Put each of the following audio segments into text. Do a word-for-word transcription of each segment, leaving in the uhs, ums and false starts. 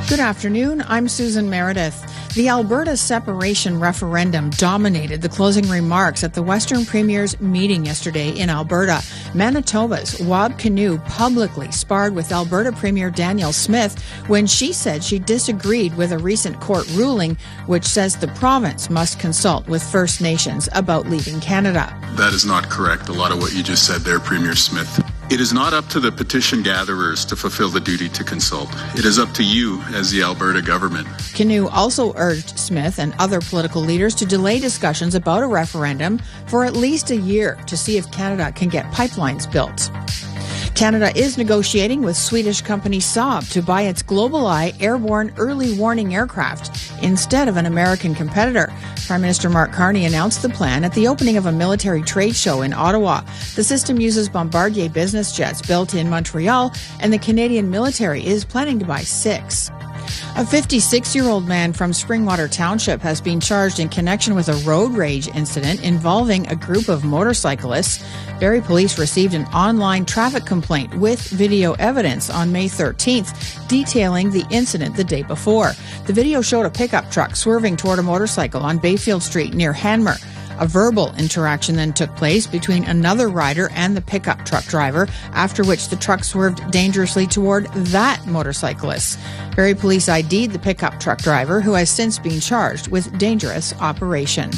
Good afternoon. I'm Susan Meredith. The Alberta separation referendum dominated the closing remarks at the Western Premier's meeting yesterday in Alberta. Manitoba's Wab Kinew publicly sparred with Alberta Premier Danielle Smith when she said she disagreed with a recent court ruling which says the province must consult with First Nations about leaving Canada. That is not correct. A lot of what you just said there, Premier Smith. It is not up to the petition gatherers to fulfill the duty to consult. It is up to you as the Alberta government. Kinew also urged Smith and other political leaders to delay discussions about a referendum for at least a year to see if Canada can get pipelines built. Canada is negotiating with Swedish company Saab to buy its GlobalEye airborne early warning aircraft instead of an American competitor. Prime Minister Mark Carney announced the plan at the opening of a military trade show in Ottawa. The system uses Bombardier business jets built in Montreal, and the Canadian military is planning to buy six. A fifty-six-year-old man from Springwater Township has been charged in connection with a road rage incident involving a group of motorcyclists. Barrie Police received an online traffic complaint with video evidence on May thirteenth detailing the incident the day before. The video showed a pickup truck swerving toward a motorcycle on Bayfield Street near Hanmer. A verbal interaction then took place between another rider and the pickup truck driver, after which the truck swerved dangerously toward that motorcyclist. Barrie Police I D'd the pickup truck driver, who has since been charged with dangerous operation.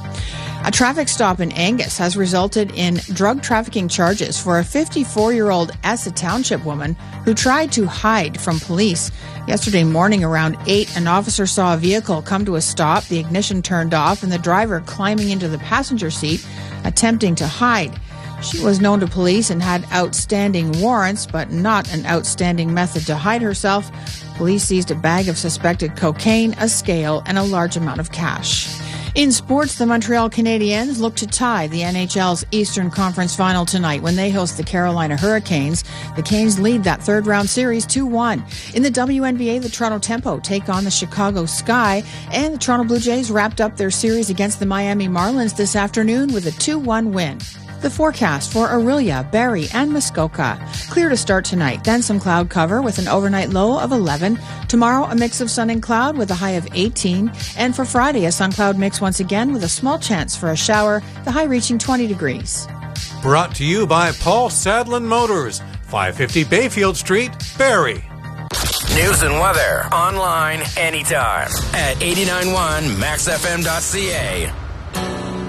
A traffic stop in Angus has resulted in drug trafficking charges for a fifty-four-year-old Essa Township woman who tried to hide from police. Yesterday morning around eight, an officer saw a vehicle come to a stop, the ignition turned off, and the driver climbing into the passenger seat, attempting to hide. She was known to police and had outstanding warrants, but not an outstanding method to hide herself. Police seized a bag of suspected cocaine, a scale, and a large amount of cash. In sports, the Montreal Canadiens look to tie the N H L's Eastern Conference Final tonight when they host the Carolina Hurricanes. The Canes lead that third-round series two one. In the W N B A, the Toronto Tempo take on the Chicago Sky, and the Toronto Blue Jays wrapped up their series against the Miami Marlins this afternoon with a two one win. The forecast for Orillia, Barrie, and Muskoka. Clear to start tonight, then some cloud cover with an overnight low of eleven. Tomorrow, a mix of sun and cloud with a high of eighteen. And for Friday, a sun-cloud mix once again with a small chance for a shower, the high reaching twenty degrees. Brought to you by Paul Sadlin Motors, five fifty Bayfield Street, Barrie. News and weather online anytime at eighty-nine point one max f m dot c a.